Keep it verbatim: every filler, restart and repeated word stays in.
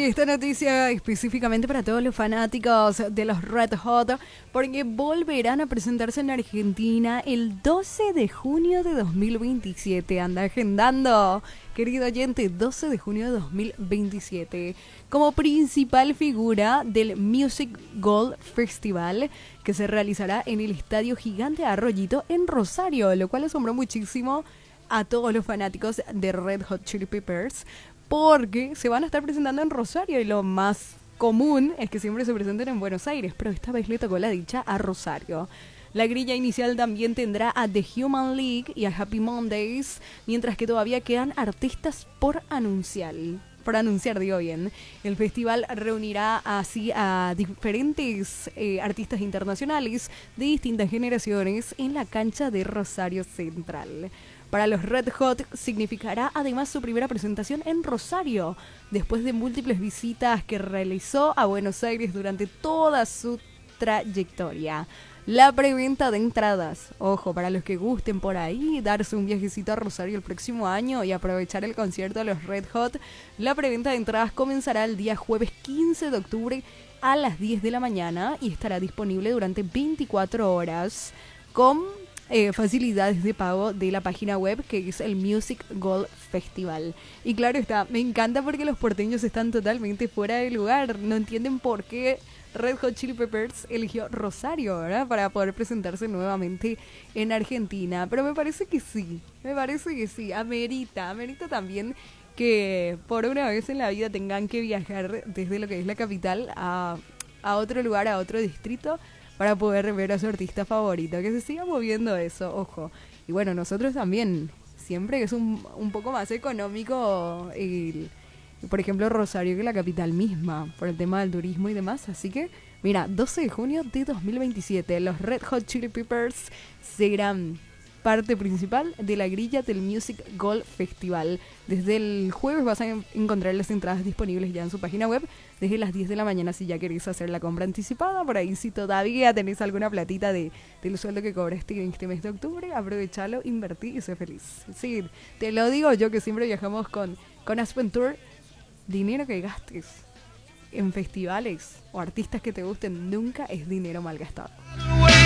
Y esta noticia específicamente para todos los fanáticos de los Red Hot, porque volverán a presentarse en Argentina el doce de junio de dos mil veintisiete. Anda agendando, querido oyente, doce de junio de dos mil veintisiete, como principal figura del Music Gold Festival, que se realizará en el Estadio Gigante Arroyito en Rosario, lo cual asombró muchísimo a todos los fanáticos de Red Hot Chili Peppers, porque se van a estar presentando en Rosario y lo más común es que siempre se presenten en Buenos Aires, pero esta vez le tocó la dicha a Rosario. La grilla inicial también tendrá a The Human League y a Happy Mondays, mientras que todavía quedan artistas por anunciar. Por anunciar, digo bien. El festival reunirá así a diferentes eh, artistas internacionales de distintas generaciones en la cancha de Rosario Central. Para los Red Hot significará además su primera presentación en Rosario, después de múltiples visitas que realizó a Buenos Aires durante toda su trayectoria. La preventa de entradas, ojo, para los que gusten por ahí, darse un viajecito a Rosario el próximo año y aprovechar el concierto de los Red Hot, la preventa de entradas comenzará el día jueves quince de octubre a las diez de la mañana y estará disponible durante veinticuatro horas con Eh, facilidades de pago de la página web, que es el Music Gold Festival. Y claro está, me encanta porque los porteños están totalmente fuera de lugar, no entienden por qué Red Hot Chili Peppers eligió Rosario, ¿verdad?, para poder presentarse nuevamente en Argentina, pero me parece que sí, me parece que sí, amerita, amerita también que por una vez en la vida tengan que viajar desde lo que es la capital a, a otro lugar, a otro distrito, para poder ver a su artista favorito, que se siga moviendo eso, ojo. Y bueno, nosotros también, siempre que es un, un poco más económico, el, por ejemplo, Rosario que la capital misma, por el tema del turismo y demás. Así que, mira, doce de junio de dos mil veintisiete, los Red Hot Chili Peppers serán parte principal de la grilla del Music Gold Festival. Desde el jueves vas a encontrar las entradas disponibles ya en su página web, desde las diez de la mañana si ya queréis hacer la compra anticipada. Por ahí si todavía tenéis alguna platita de, del sueldo que cobraste en este mes de octubre, aprovechalo, invertí y sé feliz. Sí, te lo digo yo que siempre viajamos con, con Aspen Tour. Dinero que gastes en festivales o artistas que te gusten nunca es dinero malgastado.